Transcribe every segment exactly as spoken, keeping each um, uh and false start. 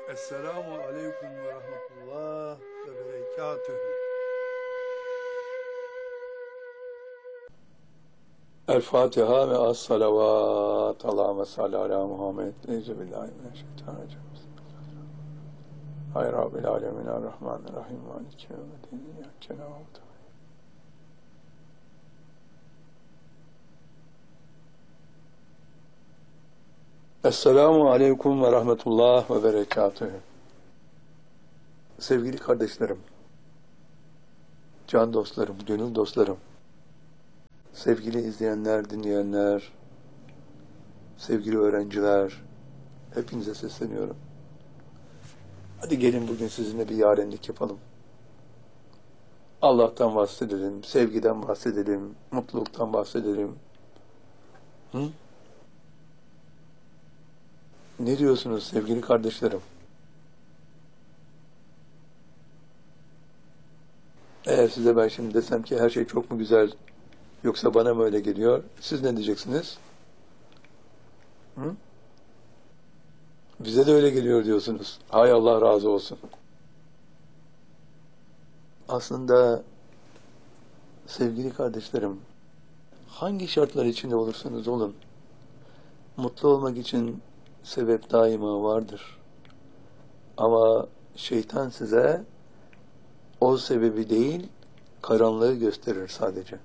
Esselamu aleyküm ve rahmetullah ve berekatühü. El Fatiha ve as salavat. Allahümme salli ala Muhammed. Euzubillahimineşşeytanirracim. Hayır Rabbil alemin er-Rahmanir-Rahim. Maliki yevmiddin. İyyâke na'budu. Esselamu aleyküm ve rahmetullah ve berekatühü. Sevgili kardeşlerim, can dostlarım, gönül dostlarım, sevgili izleyenler, dinleyenler, sevgili öğrenciler, hepinize sesleniyorum. Hadi gelin bugün sizinle bir yarenlik yapalım. Allah'tan bahsedelim, sevgiden bahsedelim, mutluluktan bahsedelim. Hı? Ne diyorsunuz sevgili kardeşlerim? Eğer size ben şimdi desem ki her şey çok mu güzel, yoksa bana mı öyle geliyor? Siz ne diyeceksiniz? Hı? Bize de öyle geliyor diyorsunuz. Hay Allah razı olsun. Aslında sevgili kardeşlerim, hangi şartlar içinde olursanız olun, mutlu olmak için sebep daima vardır. Ama şeytan size o sebebi değil, karanlığı gösterir sadece.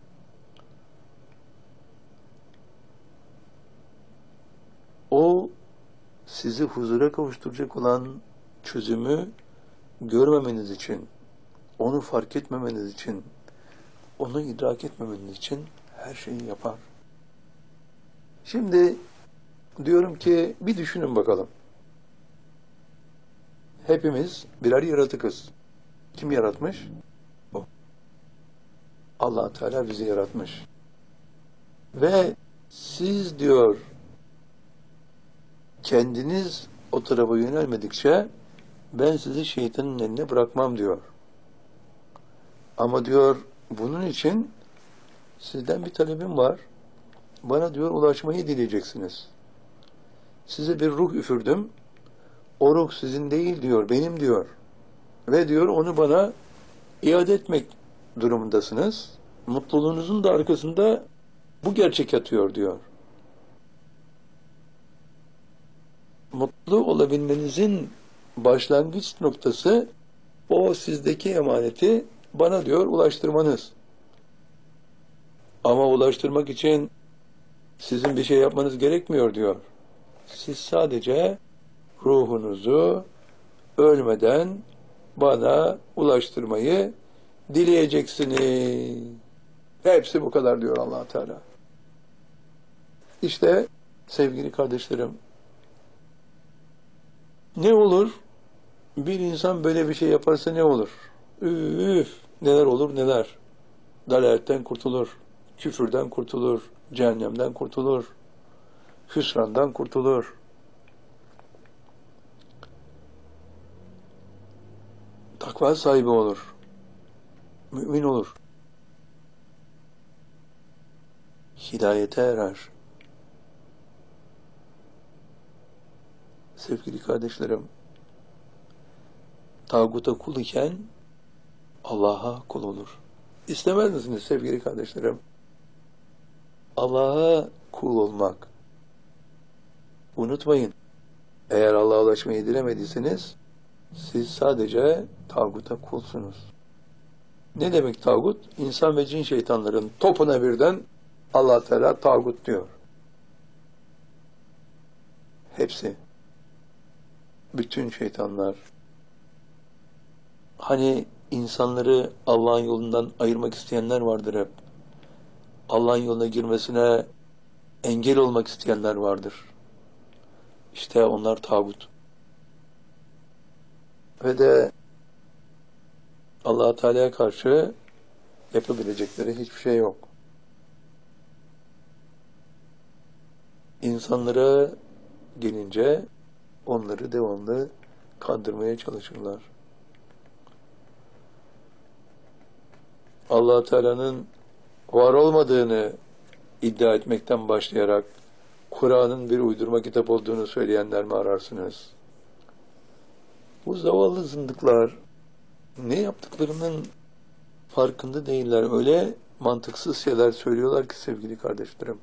O sizi huzura kavuşturacak olan çözümü görmemeniz için, onu fark etmemeniz için, onu idrak etmemeniz için her şeyi yapar. Şimdi diyorum ki bir düşünün bakalım. Hepimiz birer yaratıkız. Kim yaratmış? O. Allah Teala bizi yaratmış. Ve siz diyor, kendiniz o tarafa yönelmedikçe ben sizi şeytanın eline bırakmam diyor. Ama diyor bunun için sizden bir talebim var. Bana diyor ulaşmayı dileyeceksiniz. Size bir ruh üfürdüm. O ruh sizin değil diyor, benim diyor. Ve diyor onu bana iade etmek durumundasınız. Mutluluğunuzun da arkasında bu gerçek yatıyor diyor. Mutlu olabilmenizin başlangıç noktası o sizdeki emaneti bana diyor ulaştırmanız. Ama ulaştırmak için sizin bir şey yapmanız gerekmiyor diyor. Siz sadece ruhunuzu ölmeden bana ulaştırmayı dileyeceksiniz. Hepsi bu kadar diyor Allah Teala. İşte sevgili kardeşlerim, ne olur? Bir insan böyle bir şey yaparsa ne olur? Üf, neler olur neler. Dalaletten kurtulur, küfürden kurtulur, cehennemden kurtulur, hüsrandan kurtulur. Takva sahibi olur, mümin olur, hidayete erer. Sevgili kardeşlerim, tağuta kul iken Allah'a kul olur. İstemez misiniz sevgili kardeşlerim? Allah'a kul olmak. Unutmayın, eğer Allah'a ulaşmayı dilemediyseniz, siz sadece tağuta kulsunuz. Ne demek tağut? İnsan ve cin şeytanların topuna birden Allah Teala tağut diyor. Hepsi. Bütün şeytanlar. Hani insanları Allah'ın yolundan ayırmak isteyenler vardır hep. Allah'ın yoluna girmesine engel olmak isteyenler vardır. İşte onlar tağut. Ve de Allah Teala'ya karşı yapabilecekleri hiçbir şey yok. İnsanlara gelince onları devamlı kandırmaya çalışırlar. Allah Teala'nın var olmadığını iddia etmekten başlayarak Kur'an'ın bir uydurma kitap olduğunu söyleyenler mi ararsınız? Bu zavallı zındıklar ne yaptıklarının farkında değiller. Öyle mantıksız şeyler söylüyorlar ki sevgili kardeşlerim.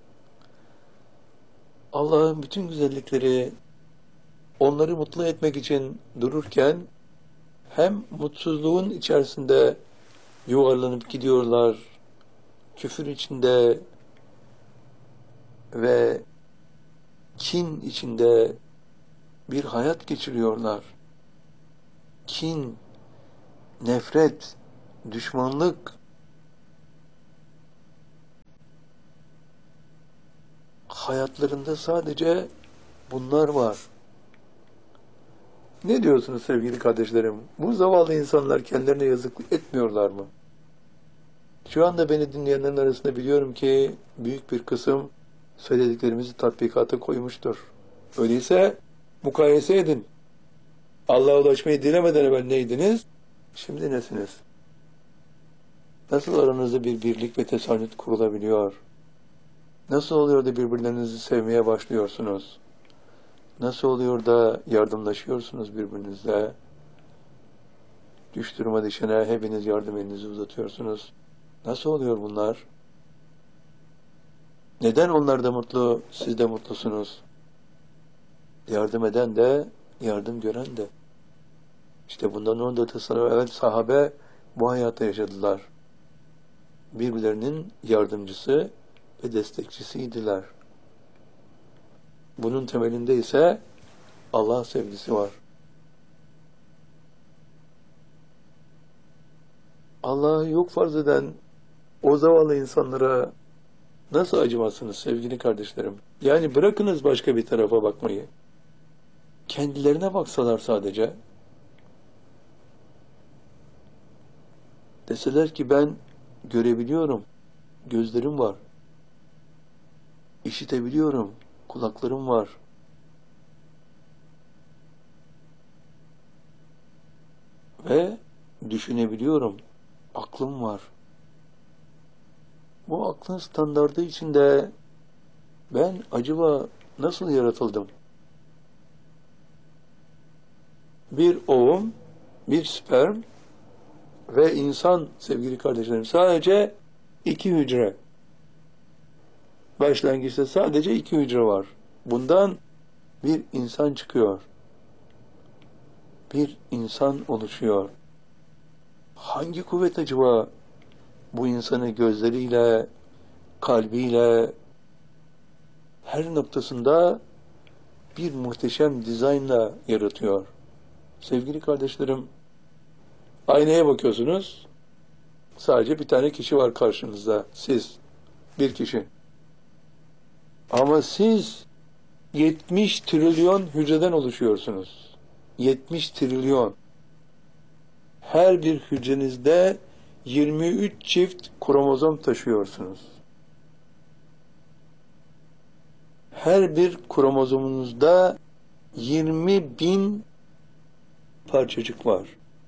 Allah'ın bütün güzellikleri onları mutlu etmek için dururken hem mutsuzluğun içerisinde yuvarlanıp gidiyorlar, küfür içinde ve kin içinde bir hayat geçiriyorlar. Kin, nefret, düşmanlık, hayatlarında sadece bunlar var. Ne diyorsunuz sevgili kardeşlerim? Bu zavallı insanlar kendilerine yazık etmiyorlar mı? Şu anda beni dinleyenlerin arasında biliyorum ki büyük bir kısım söylediklerimizi tatbikata koymuştur. Öyleyse mukayese edin. Allah'a ulaşmayı dilemeden evvel neydiniz? Şimdi nesiniz? Nasıl aranızda bir birlik ve tesanüt kurulabiliyor? Nasıl oluyor da birbirlerinizi sevmeye başlıyorsunuz? Nasıl oluyor da yardımlaşıyorsunuz birbirinizle? Düş duruma düşene hepiniz yardım elinizi uzatıyorsunuz. Nasıl oluyor bunlar? Neden onlar da mutlu, siz de mutlusunuz? Yardım eden de, yardım gören de. İşte bundan on dört sene evvel sahabe bu hayatı yaşadılar. Birbirlerinin yardımcısı ve destekçisiydiler. Bunun temelinde ise Allah sevgisi var. Allah'ı yok farz eden o zavallı insanlara nasıl acımazsınız sevgili kardeşlerim? Yani bırakınız başka bir tarafa bakmayı. Kendilerine baksalar sadece. Deseler ki ben görebiliyorum, gözlerim var. İşitebiliyorum, kulaklarım var. Ve düşünebiliyorum, aklım var. Bu aklın standardı içinde ben acaba nasıl yaratıldım? Bir ovum, bir sperm ve insan sevgili kardeşlerim sadece iki hücre. Başlangıçta sadece iki hücre var. Bundan bir insan çıkıyor. Bir insan oluşuyor. Hangi kuvvet acaba bu insanı gözleriyle, kalbiyle, her noktasında bir muhteşem dizaynla yaratıyor? Sevgili kardeşlerim, aynaya bakıyorsunuz, sadece bir tane kişi var karşınızda, siz, bir kişi. Ama siz yetmiş trilyon hücreden oluşuyorsunuz. yetmiş trilyon. Her bir hücrenizde yirmi üç çift kromozom taşıyorsunuz. Her bir kromozomunuzda yirmi bin parçacık var.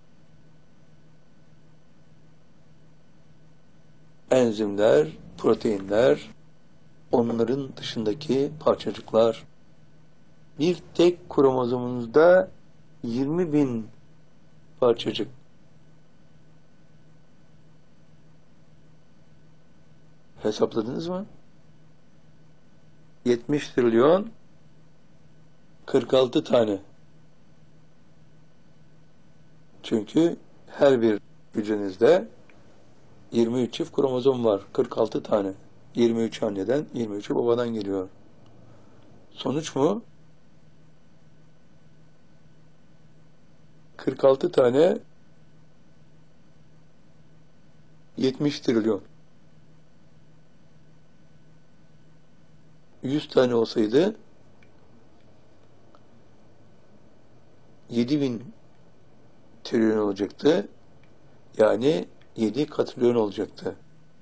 Enzimler, proteinler, onların dışındaki parçacıklar. Bir tek kromozomunuzda yirmi bin parçacık. Hesapladınız mı? yetmiş trilyon kırk altı tane. Çünkü her bir hücrenizde yirmi üç çift kromozom var. kırk altı tane. yirmi üç anneden, yirmi üçü babadan geliyor. Sonuç mu? kırk altı tane yetmiş trilyon. yüz tane olsaydı yedi bin trilyon olacaktı. Yani yedi katrilyon olacaktı.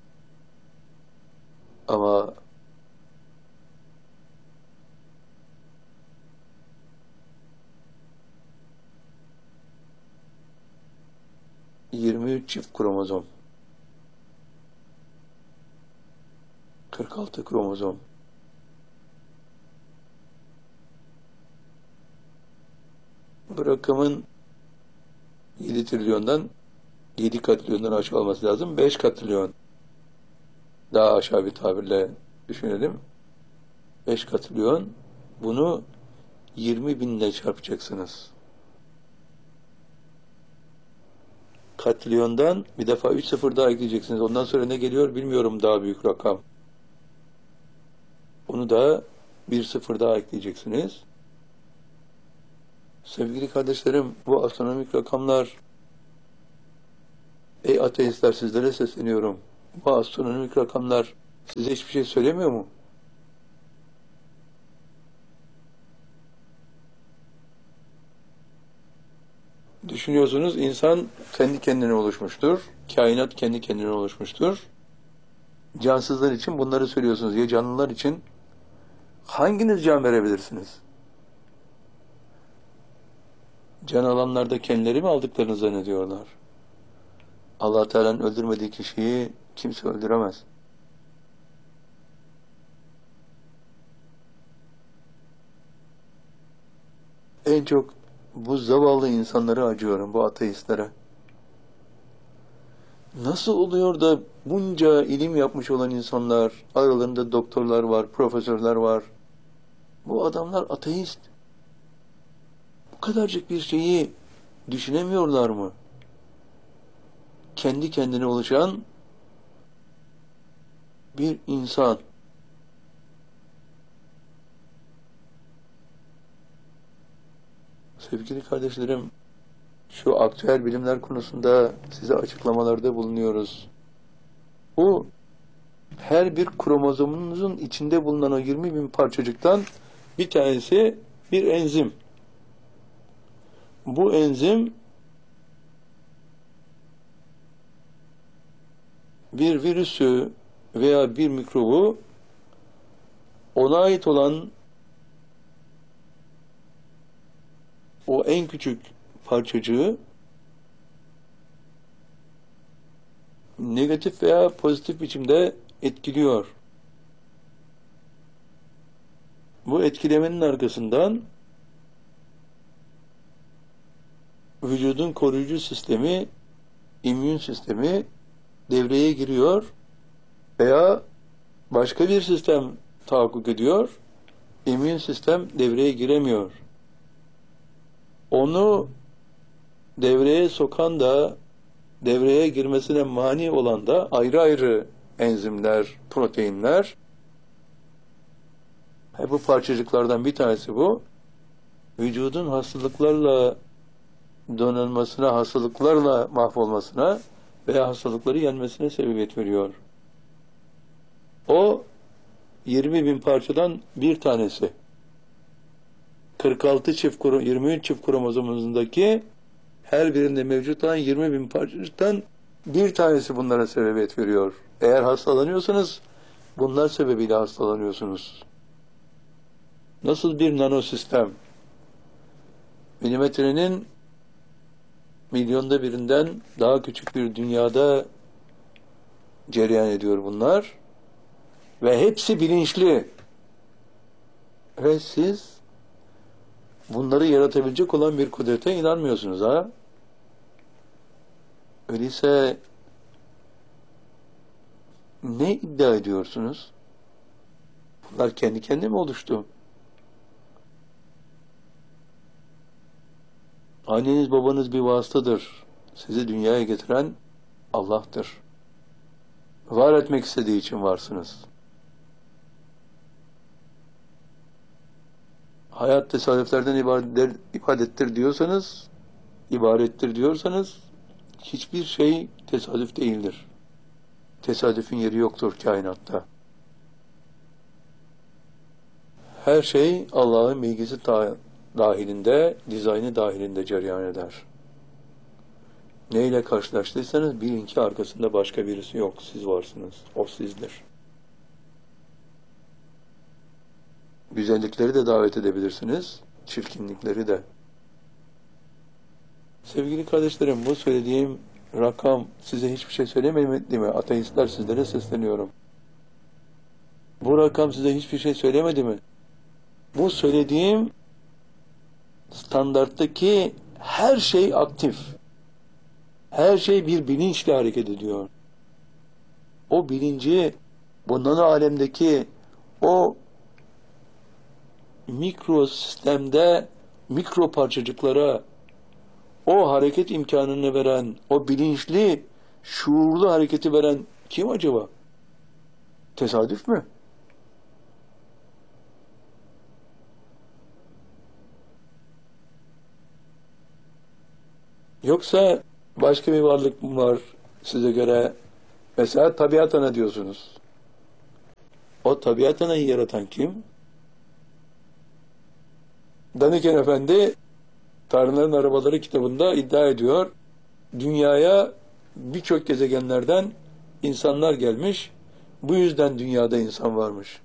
Ama yirmi üç çift kromozom. kırk altı kromozom. Bu rakamın yedi trilyondan yedi katrilyondan aşağı olması lazım. beş katrilyon. Daha aşağı bir tabirle düşünelim. beş katrilyon. Bunu yirmi binle çarpacaksınız. Katrilyondan bir defa üç sıfır daha ekleyeceksiniz. Ondan sonra ne geliyor bilmiyorum, daha büyük rakam. Onu da bir sıfır daha ekleyeceksiniz. Sevgili kardeşlerim, bu astronomik rakamlar, ey ateistler, sizlere sesleniyorum. Bu astronomik rakamlar size hiçbir şey söylemiyor mu? Düşünüyorsunuz, insan kendi kendine oluşmuştur. Kainat kendi kendine oluşmuştur. Cansızlar için bunları söylüyorsunuz. Ya canlılar için? Hanginiz can verebilirsiniz? Can alanlar da kendileri mi aldıklarını zannediyorlar? Allah Teala'nın öldürmediği kişiyi kimse öldüremez. En çok bu zavallı insanlara acıyorum, bu ateistlere. Nasıl oluyor da bunca ilim yapmış olan insanlar, aralarında doktorlar var, profesörler var. Bu adamlar ateist. Bu kadarcık bir şeyi düşünemiyorlar mı? Kendi kendine oluşan bir insan. Sevgili kardeşlerim, şu aktüel bilimler konusunda size açıklamalarda bulunuyoruz. Bu her bir kromozomunuzun içinde bulunan o yirmi bin parçacıktan bir tanesi bir enzim. Bu enzim bir virüsü veya bir mikrobu, ona ait olan o en küçük parçacığı negatif veya pozitif biçimde etkiliyor. Bu etkilemenin arkasından vücudun koruyucu sistemi, immün sistemi devreye giriyor veya başka bir sistem tahakkuk ediyor, immün sistem devreye giremiyor. Onu devreye sokan da, devreye girmesine mani olan da ayrı ayrı enzimler, proteinler. He, bu parçacıklardan bir tanesi bu. Vücudun hastalıklarla donanmasına, hastalıklarla mahvolmasına veya hastalıkları yenmesine sebebiyet veriyor. O yirmi bin parçadan bir tanesi. kırk altı çift, yirmi üç çift kromozomumuzdaki her birinde mevcut olan yirmi bin parçacıktan bir tanesi bunlara sebebiyet veriyor. Eğer hastalanıyorsanız bunlar sebebiyle hastalanıyorsunuz. Nasıl bir nanosistem? Milimetrenin milyonda birinden daha küçük bir dünyada cereyan ediyor bunlar. Ve hepsi bilinçli. Ve siz bunları yaratabilecek olan bir kudrete inanmıyorsunuz ha? Öyleyse ne iddia ediyorsunuz? Bunlar kendi kendine mi oluştu? Anneniz babanız bir vasıtadır. Sizi dünyaya getiren Allah'tır. Var etmek istediği için varsınız. Hayat tesadüflerden ibadet, ibadettir diyorsanız, ibarettir diyorsanız, hiçbir şey tesadüf değildir. Tesadüfün yeri yoktur kainatta. Her şey Allah'ın bilgisi dahilinde, dizaynı dahilinde cereyan eder. Neyle karşılaştıysanız bilin ki arkasında başka birisi yok. Siz varsınız. O sizdir. Güzellikleri de davet edebilirsiniz. Çirkinlikleri de. Sevgili kardeşlerim, bu söylediğim rakam size hiçbir şey söylemedi mi? Ateistler, sizlere sesleniyorum. Bu rakam size hiçbir şey söylemedi mi? Bu söylediğim standarttaki her şey aktif. Her şey bir bilinçle hareket ediyor. O bilinci bu nano alemdeki o mikro sistemde mikro parçacıklara o hareket imkanını veren, o bilinçli, şuurlu hareketi veren kim acaba? Tesadüf mü? Yoksa başka bir varlık mı var size göre? Mesela tabiat ana diyorsunuz. O tabiat anayı yaratan kim? Daniken Efendi Tanrıların Arabaları kitabında iddia ediyor. Dünyaya birçok gezegenlerden insanlar gelmiş. Bu yüzden dünyada insan varmış.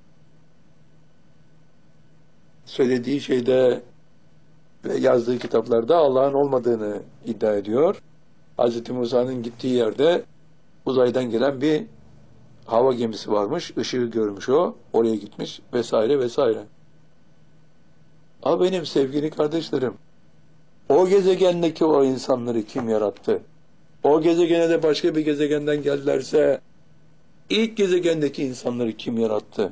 Söylediği şeyde ve yazdığı kitaplarda Allah'ın olmadığını iddia ediyor. Hz. Musa'nın gittiği yerde uzaydan gelen bir hava gemisi varmış. Işığı görmüş o. Oraya gitmiş vesaire vesaire. Ama benim sevgili kardeşlerim, o gezegendeki o insanları kim yarattı? O gezegene de başka bir gezegenden geldilerse ilk gezegendeki insanları kim yarattı?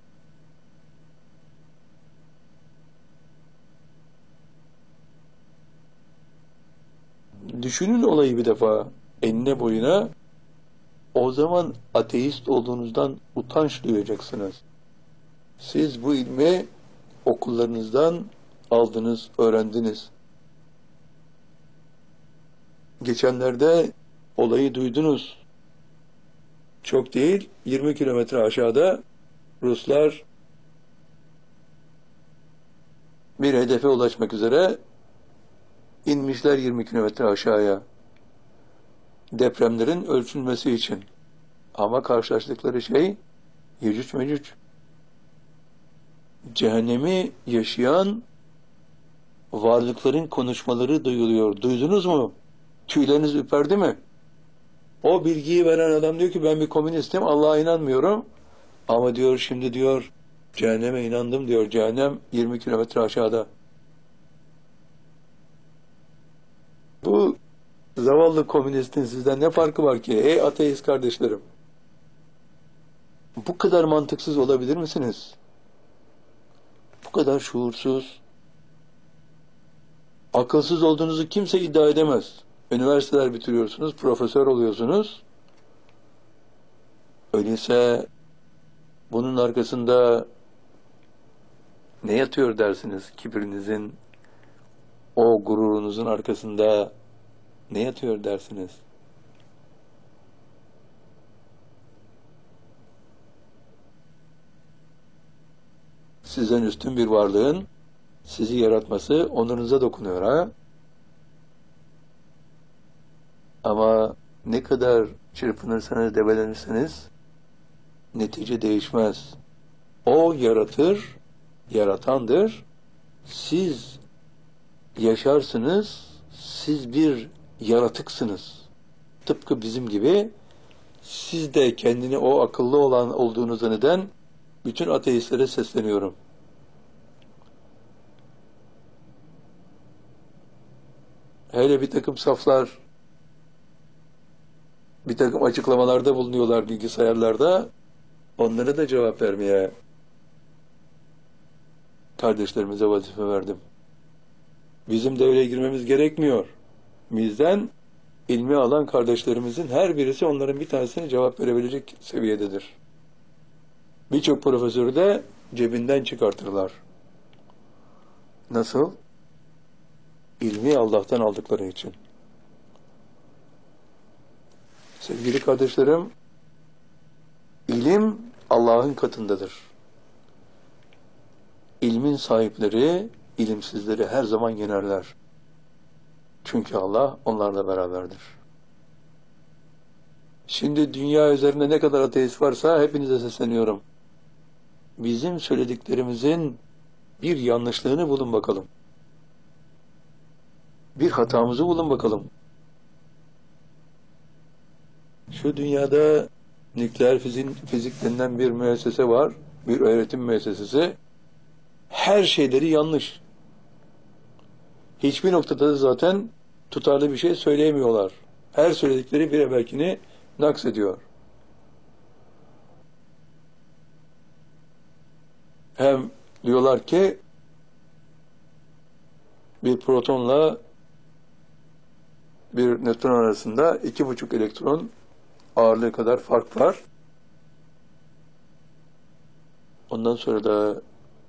Düşünün olayı bir defa enine boyuna. O zaman ateist olduğunuzdan utanç duyacaksınız. Siz bu ilmi okullarınızdan aldınız, öğrendiniz. Geçenlerde olayı duydunuz. Çok değil, yirmi kilometre aşağıda Ruslar bir hedefe ulaşmak üzere inmişler yirmi kilometre aşağıya. Depremlerin ölçülmesi için. Ama karşılaştıkları şey Yecüc Mecüc. Cehennemi yaşayan varlıkların konuşmaları duyuluyor. Duydunuz mu? Tüyleriniz ürperdi mi? O bilgiyi veren adam diyor ki ben bir komünistim, Allah'a inanmıyorum. Ama diyor şimdi diyor cehenneme inandım diyor. Cehennem yirmi kilometre aşağıda. Bu zavallı komünistin sizden ne farkı var ki? Ey ateist kardeşlerim! Bu kadar mantıksız olabilir misiniz? Bu kadar şuursuz, akılsız olduğunuzu kimse iddia edemez. Üniversiteler bitiriyorsunuz, profesör oluyorsunuz. Öyleyse bunun arkasında ne yatıyor dersiniz? Kibrinizin, o gururunuzun arkasında ne yatıyor dersiniz? Sizden üstün bir varlığın sizi yaratması onurunuza dokunuyor ha? Ama ne kadar çırpınırsanız, debelenirseniz netice değişmez. O yaratır, yaratandır. Siz yaşarsınız, siz bir yaratıksınız. Tıpkı bizim gibi siz de kendini o akıllı olan olduğunuza neden bütün ateistlere sesleniyorum. Hele bir takım saflar bir takım açıklamalarda bulunuyorlar bilgisayarlarda. Onlara da cevap vermeye kardeşlerimize vazife verdim. Bizim devreye girmemiz gerekmiyor. Bizden ilmi alan kardeşlerimizin her birisi onların bir tanesine cevap verebilecek seviyededir. Birçok profesörü de cebinden çıkartırlar. Nasıl? İlmi Allah'tan aldıkları için. Sevgili kardeşlerim, ilim Allah'ın katındadır. İlmin sahipleri, ilimsizleri her zaman yenerler. Çünkü Allah onlarla beraberdir. Şimdi dünya üzerinde ne kadar ateist varsa hepinize sesleniyorum. Bizim söylediklerimizin bir yanlışlığını bulun bakalım. Bir hatamızı bulun bakalım. Şu dünyada nükleer fizik, fizik denilen bir müessese var, bir öğretim müessesesi. Her şeyleri yanlış. Hiçbir noktada da zaten tutarlı bir şey söyleyemiyorlar. Her söyledikleri bir evvelkini naksediyor. Hem diyorlar ki bir protonla bir nötron arasında iki buçuk elektron ağırlığı kadar fark var. Ondan sonra da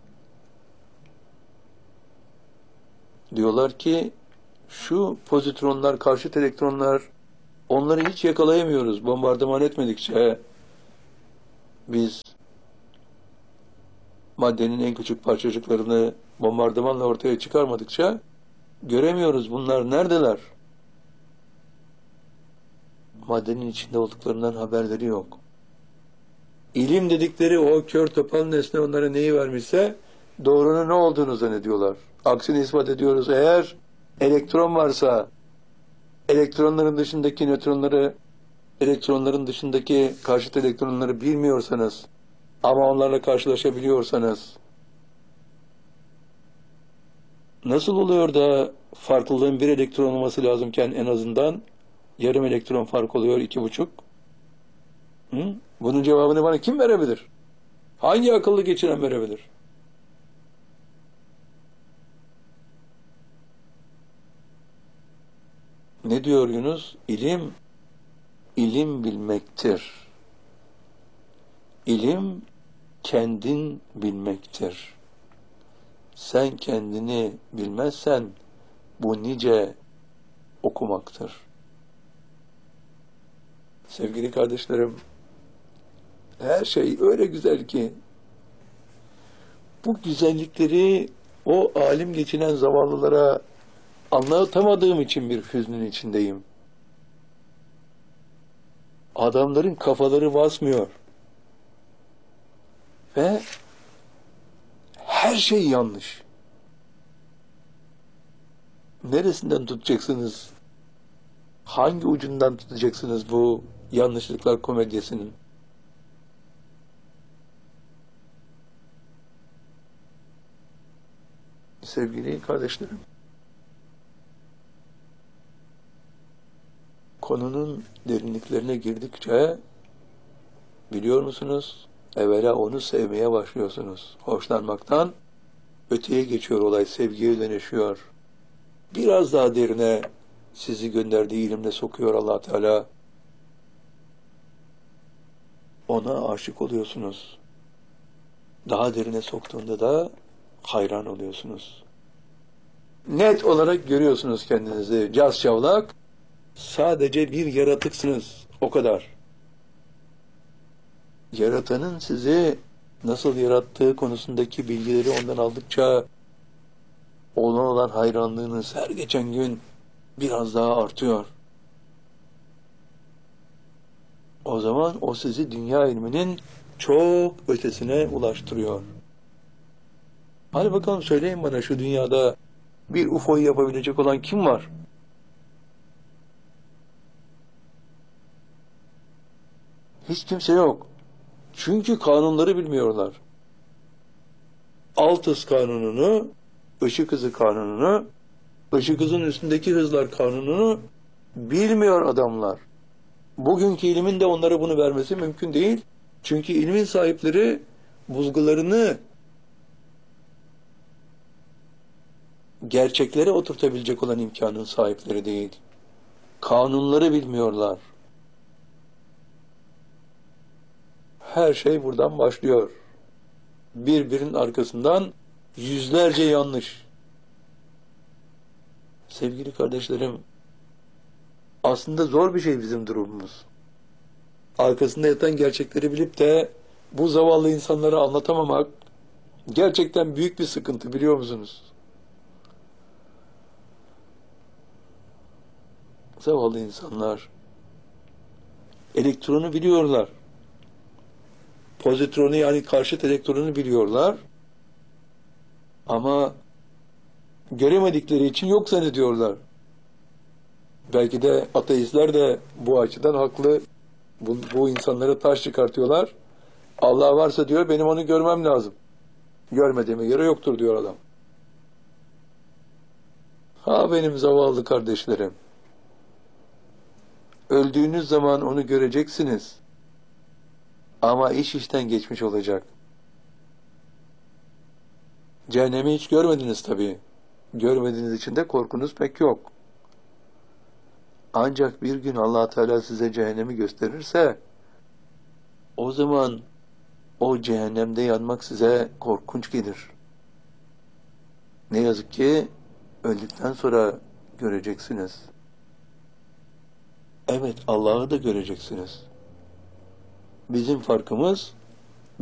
diyorlar ki şu pozitronlar, karşıt elektronlar, onları hiç yakalayamıyoruz. Bombardıman etmedikçe biz maddenin en küçük parçacıklarını bombardımanla ortaya çıkarmadıkça göremiyoruz. Bunlar neredeler? Maddenin içinde olduklarından haberleri yok. İlim dedikleri o kör topal nesne onlara neyi vermişse doğrunun ne olduğunu zannediyorlar. Aksini ispat ediyoruz. Eğer elektron varsa elektronların dışındaki nötronları, elektronların dışındaki karşıt elektronları bilmiyorsanız ama onlarla karşılaşabiliyorsanız nasıl oluyor da farklılığın bir elektron olması lazımken en azından yarım elektron fark oluyor, iki buçuk? Hı? Bunun cevabını bana kim verebilir? Hangi akıllı geçiren verebilir? Ne diyor Yunus? İlim, ilim bilmektir. İlim, kendin bilmektir. Sen kendini bilmezsen, bu nice okumaktır. Sevgili kardeşlerim, her şey öyle güzel ki, bu güzellikleri o alim geçinen zavallılara anlatamadığım için bir hüznün içindeyim. Adamların kafaları basmıyor. Ve her şey yanlış. Neresinden tutacaksınız? Hangi ucundan tutacaksınız bu yanlışlıklar komedyasının? Sevgili kardeşlerim, konunun derinliklerine girdikçe biliyor musunuz? Evvela onu sevmeye başlıyorsunuz. Hoşlanmaktan öteye geçiyor olay, sevgiye dönüşüyor. Biraz daha derine sizi gönderdiği ilimle sokuyor Allah Teala. Ona aşık oluyorsunuz. Daha derine soktuğunda da hayran oluyorsunuz. Net olarak görüyorsunuz kendinizi. Caz çavlak, sadece bir yaratıksınız. O kadar. Yaratanın sizi nasıl yarattığı konusundaki bilgileri ondan aldıkça ona olan hayranlığınız her geçen gün biraz daha artıyor. O zaman o sizi dünya ilminin çok ötesine ulaştırıyor. Hadi bakalım söyleyin bana, şu dünyada bir U F O'yu yapabilecek olan kim var? Hiç kimse yok. Çünkü kanunları bilmiyorlar. Alt hız kanununu, ışık hızı kanununu, ışık hızının üstündeki hızlar kanununu bilmiyor adamlar. Bugünkü ilimin de onlara bunu vermesi mümkün değil. Çünkü ilmin sahipleri buzgularını gerçeklere oturtabilecek olan imkanın sahipleri değil. Kanunları bilmiyorlar. Her şey buradan başlıyor. Birbirinin arkasından yüzlerce yanlış. Sevgili kardeşlerim, aslında zor bir şey bizim durumumuz. Arkasında yatan gerçekleri bilip de bu zavallı insanlara anlatamamak gerçekten büyük bir sıkıntı, biliyor musunuz? Zavallı insanlar elektronu biliyorlar. Pozitronu, yani karşıt elektronu biliyorlar. Ama göremedikleri için yok zannediyorlar. Belki de ateistler de bu açıdan haklı. Bu, bu insanlara taş çıkartıyorlar. Allah varsa diyor, benim onu görmem lazım. Görmediğime göre yoktur diyor adam. Ha benim zavallı kardeşlerim. Öldüğünüz zaman onu göreceksiniz. Ama iş işten geçmiş olacak. Cehennemi hiç görmediniz tabii. Görmediğiniz için de korkunuz pek yok. Ancak bir gün Allah Teala size cehennemi gösterirse, o zaman o cehennemde yanmak size korkunç gelir. Ne yazık ki öldükten sonra göreceksiniz. Evet, Allah'ı da göreceksiniz. Bizim farkımız